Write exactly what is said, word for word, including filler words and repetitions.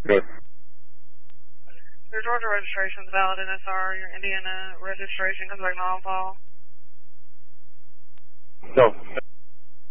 Good. Your Georgia registration is valid N S R. Your Indiana registration comes back non-file. No.